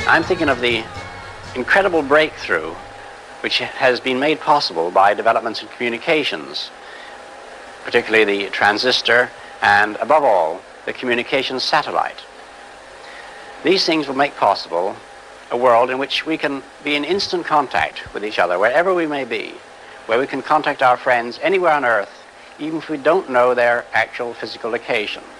I'm thinking of the incredible breakthrough which has been made possible by developments in communications, particularly the transistor and, above all, the communications satellite. These things will make possible a world in which we can be in instant contact with each other, wherever we may be, where we can contact our friends anywhere on Earth, even if we don't know their actual physical location.